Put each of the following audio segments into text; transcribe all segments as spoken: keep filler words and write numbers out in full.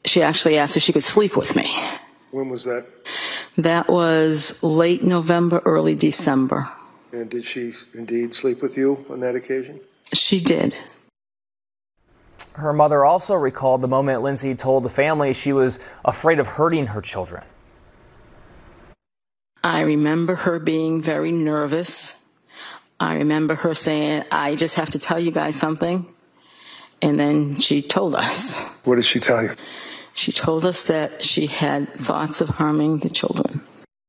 she actually asked if she could sleep with me. When was that? That was late November, early December. And did she indeed sleep with you on that occasion? She did. Her mother also recalled the moment Lindsay told the family she was afraid of hurting her children. I remember her being very nervous. I remember her saying, I just have to tell you guys something. And then she told us. What did she tell you? She told us that she had thoughts of harming the children.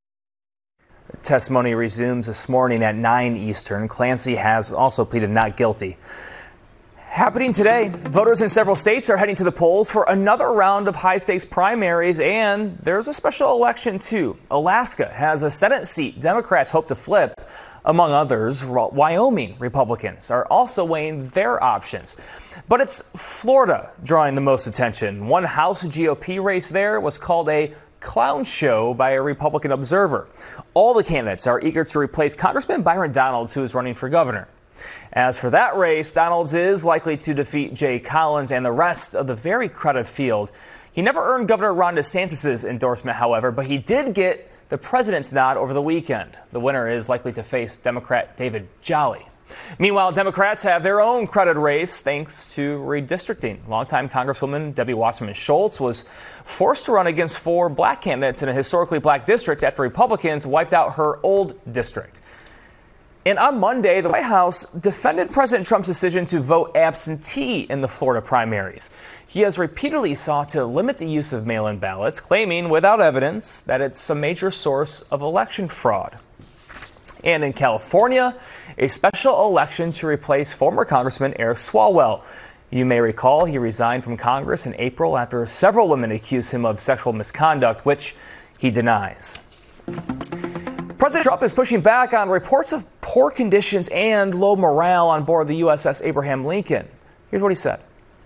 Testimony resumes this morning at nine Eastern. Clancy has also pleaded not guilty. Happening today, voters in several states are heading to the polls for another round of high-stakes primaries, and there's a special election, too. Alaska has a Senate seat Democrats hope to flip. Among others, Wyoming Republicans are also weighing their options. But it's Florida drawing the most attention. One House G O P race there was called a clown show by a Republican observer. All the candidates are eager to replace Congressman Byron Donalds, who is running for governor. As for that race, Donalds is likely to defeat Jay Collins and the rest of the very crowded field. He never earned Governor Ron DeSantis' endorsement, however, but he did get the president's nod over the weekend. The winner is likely to face Democrat David Jolly. Meanwhile, Democrats have their own crowded race thanks to redistricting. Longtime Congresswoman Debbie Wasserman Schultz was forced to run against four black candidates in a historically black district after Republicans wiped out her old district. And on Monday, the White House defended President Trump's decision to vote absentee in the Florida primaries. He has repeatedly sought to limit the use of mail-in ballots, claiming without evidence that it's a major source of election fraud. And in California, a special election to replace former Congressman Eric Swalwell. You may recall he resigned from Congress in April after several women accused him of sexual misconduct, which he denies. President Trump is pushing back on reports of poor conditions and low morale on board the U S S Abraham Lincoln. Here's what he said.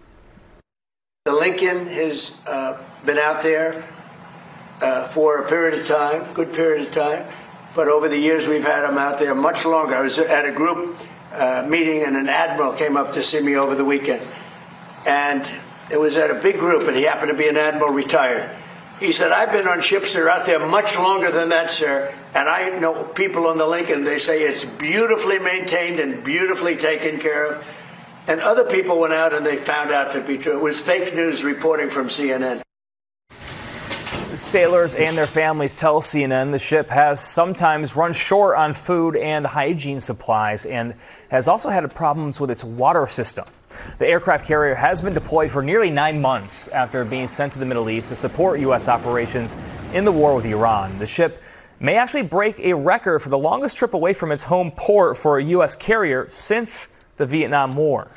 The Lincoln has uh, been out there uh, for a period of time, good period of time, but over the years we've had them out there much longer. I was at a group uh, meeting and an admiral came up to see me over the weekend. And it was at a big group, and he happened to be an admiral retired. He said, I've been on ships that are out there much longer than that, sir, and I know people on the Lincoln, they say it's beautifully maintained and beautifully taken care of. And other people went out and they found out to be true. It was fake news reporting from C N N. Sailors and their families tell C N N the ship has sometimes run short on food and hygiene supplies and has also had problems with its water system. The aircraft carrier has been deployed for nearly nine months after being sent to the Middle East to support U S operations in the war with Iran. The ship may actually break a record for the longest trip away from its home port for a U S carrier since the Vietnam War.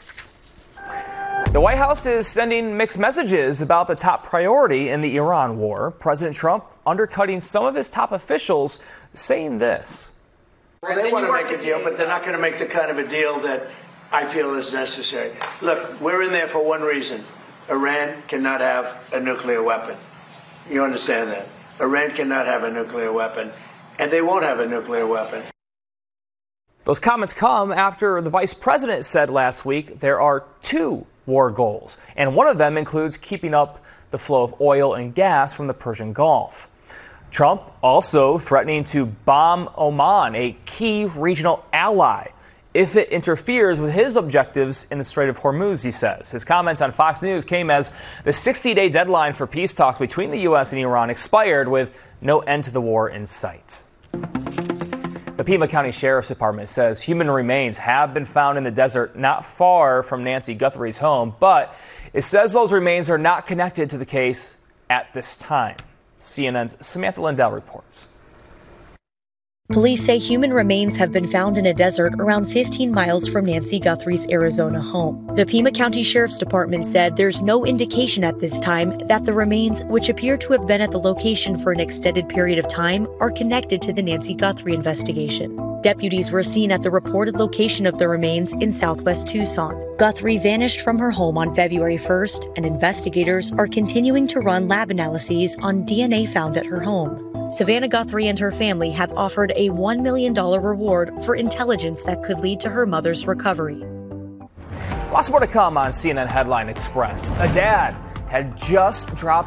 The White House is sending mixed messages about the top priority in the Iran war. President Trump undercutting some of his top officials, saying this. Well, they want to make a deal, but they're not going to make the kind of a deal that I feel is necessary. Look, we're in there for one reason. Iran cannot have a nuclear weapon. You understand that? Iran cannot have a nuclear weapon, and they won't have a nuclear weapon. Those comments come after the vice president said last week there are two war goals, and one of them includes keeping up the flow of oil and gas from the Persian Gulf. Trump also threatening to bomb Oman, a key regional ally, if it interferes with his objectives in the Strait of Hormuz, he says. His comments on Fox News came as the sixty-day deadline for peace talks between the U S and Iran expired with no end to the war in sight. The Pima County Sheriff's Department says human remains have been found in the desert not far from Nancy Guthrie's home, but it says those remains are not connected to the case at this time. C N N's Samantha Lindell reports. Police say human remains have been found in a desert around fifteen miles from Nancy Guthrie's Arizona home. The Pima County Sheriff's Department said there's no indication at this time that the remains, which appear to have been at the location for an extended period of time, are connected to the Nancy Guthrie investigation. Deputies were seen at the reported location of the remains in southwest Tucson. Guthrie vanished from her home on February first, and investigators are continuing to run lab analyses on D N A found at her home. Savannah Guthrie and her family have offered a one million dollars reward for intelligence that could lead to her mother's recovery. Lots more to come on C N N Headline Express. A dad had just dropped